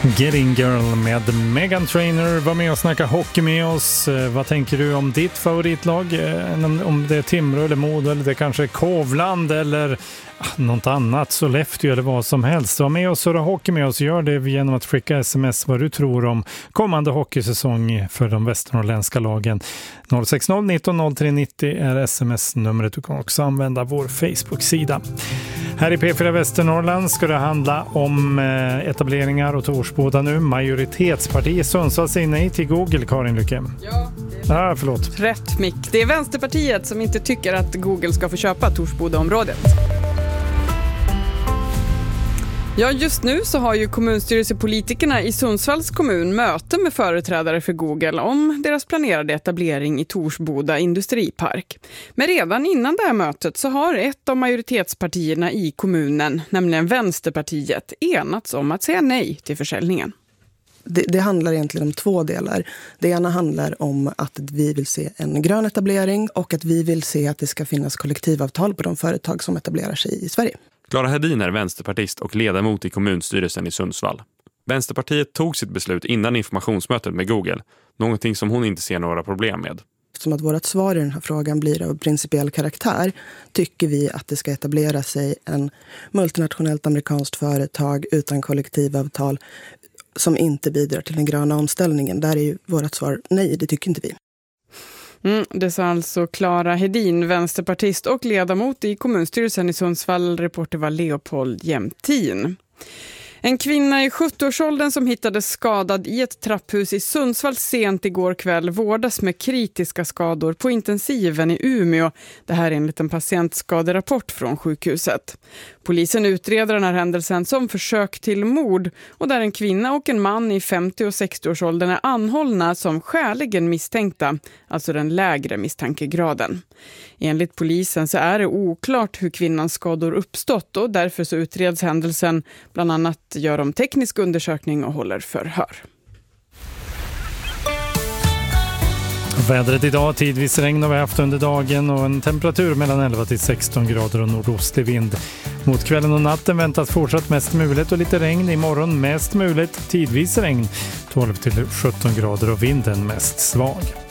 Getting Girl med Meghan Trainor var med och snacka hockey med oss. Vad tänker du om ditt favoritlag? Om det är Timrå eller Modo eller det kanske är Kovland eller något annat, Sollefteå eller vad som helst. Var med oss och hockey med oss. Gör det genom att skicka sms vad du tror om kommande hockeysäsong för de västernorrländska lagen. 060 19 03 90 är sms-numret. Du kan också använda vår Facebook-sida. Här i P4 Västernorrland ska det handla om etableringar och Torsboda nu. Majoritetsparti i Sundsvall säger nej till Google, Karin Lycke. Ja, förlåt. Rätt mick. Det är Vänsterpartiet som inte tycker att Google ska få köpa Torsboda-området. Ja, just nu så har ju kommunstyrelsepolitikerna i Sundsvalls kommun möte med företrädare för Google om deras planerade etablering i Torsboda industripark. Men redan innan det här mötet så har ett av majoritetspartierna i kommunen, nämligen Vänsterpartiet, enats om att säga nej till försäljningen. Det handlar egentligen om två delar. Det ena handlar om att vi vill se en grön etablering och att vi vill se att det ska finnas kollektivavtal på de företag som etablerar sig i Sverige. Clara Hedin är vänsterpartist och ledamot i kommunstyrelsen i Sundsvall. Vänsterpartiet tog sitt beslut innan informationsmötet med Google, någonting som hon inte ser några problem med. Eftersom att vårt svar i den här frågan blir av principiell karaktär tycker vi att det ska etablera sig en multinationellt amerikanskt företag utan kollektivavtal som inte bidrar till den gröna omställningen. Där är ju vårt svar nej, det tycker inte vi. Det sa alltså Clara Hedin, vänsterpartist och ledamot i kommunstyrelsen i Sundsvall. Reporter var Leopold Jämtin. En kvinna i 70-årsåldern som hittades skadad i ett trapphus i Sundsvall sent igår kväll vårdas med kritiska skador på intensiven i Umeå. Det här är enligt en patientskaderapport från sjukhuset. Polisen utreder den här händelsen som försök till mord och där en kvinna och en man i 50- och 60-årsåldern är anhållna som skäligen misstänkta, alltså den lägre misstankegraden. Enligt polisen så är det oklart hur kvinnans skador uppstått och därför så utreds händelsen. Bland annat gör de teknisk undersökning och håller förhör. Vädret idag, tidvis regn har vi haft under dagen och en temperatur mellan 11 till 16 grader och nordostlig vind. Mot kvällen och natten väntas fortsatt mest muligt och lite regn. Imorgon mest muligt, tidvis regn 12 till 17 grader och vinden mest svag.